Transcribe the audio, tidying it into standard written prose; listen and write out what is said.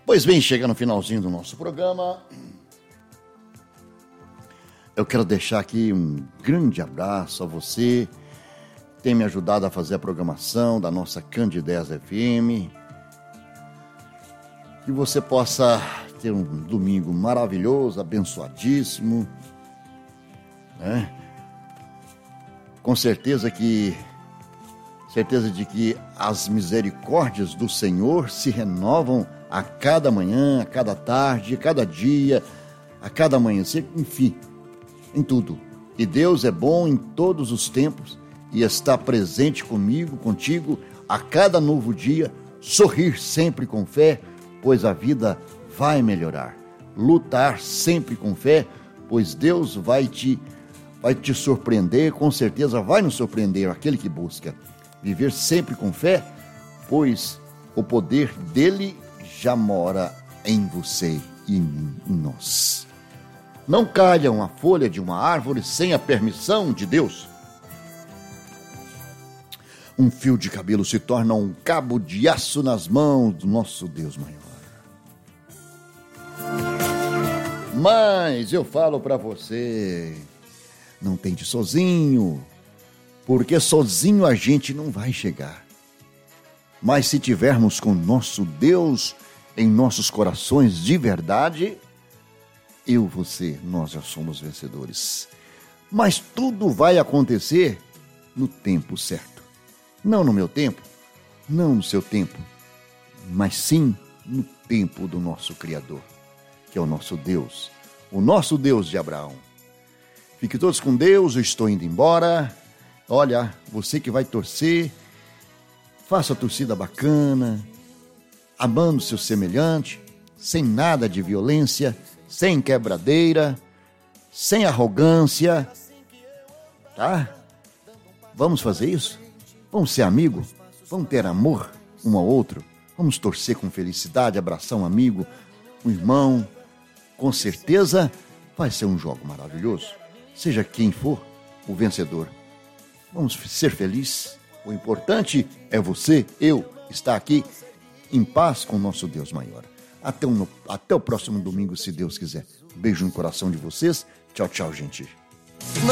Pois bem, chega no finalzinho do nosso programa. Eu quero deixar aqui um grande abraço a você que tem me ajudado a fazer a programação da nossa Candidez FM. Que você possa ter um domingo maravilhoso, abençoadíssimo, né? Com certeza de que as misericórdias do Senhor se renovam a cada manhã, a cada tarde, a cada dia, a cada amanhecer, enfim, em tudo. E Deus é bom em todos os tempos e está presente comigo, contigo, a cada novo dia, sorrir sempre com fé, pois a vida vai melhorar. Lutar sempre com fé, pois Deus vai te surpreender, com certeza vai nos surpreender aquele que busca. Viver sempre com fé, pois o poder dele já mora em você e em nós. Não caia uma folha de uma árvore sem a permissão de Deus. Um fio de cabelo se torna um cabo de aço nas mãos do nosso Deus maior. Mas eu falo para você, não tente sozinho, porque sozinho a gente não vai chegar. Mas se tivermos com nosso Deus em nossos corações de verdade, eu, você, nós já somos vencedores. Mas tudo vai acontecer no tempo certo. Não no meu tempo, não no seu tempo, mas sim no tempo do nosso Criador, que é o nosso Deus de Abraão. Fique todos com Deus, eu estou indo embora. Olha, você que vai torcer, faça a torcida bacana, amando seu semelhante, sem nada de violência, sem quebradeira, sem arrogância, tá? Vamos fazer isso? Vamos ser amigos? Vamos ter amor um ao outro? Vamos torcer com felicidade, abraçar um amigo, um irmão. Com certeza vai ser um jogo maravilhoso. Seja quem for o vencedor. Vamos ser felizes. O importante é você, eu, estar aqui em paz com o nosso Deus maior. Até o próximo domingo, se Deus quiser. Beijo no coração de vocês. Tchau, tchau, gente.